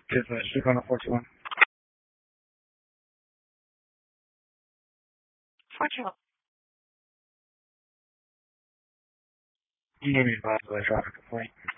She's on a 41. 41. You need me to advise traffic complaint.